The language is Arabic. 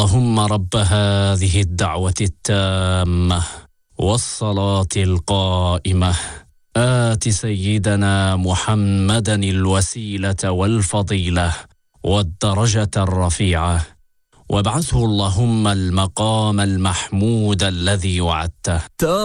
اللهم رب هذه الدعوة التامة والصلاة القائمة آت سيدنا محمدا الوسيلة والفضيلة والدرجة الرفيعة وابعثه اللهم المقام المحمود الذي وعدته.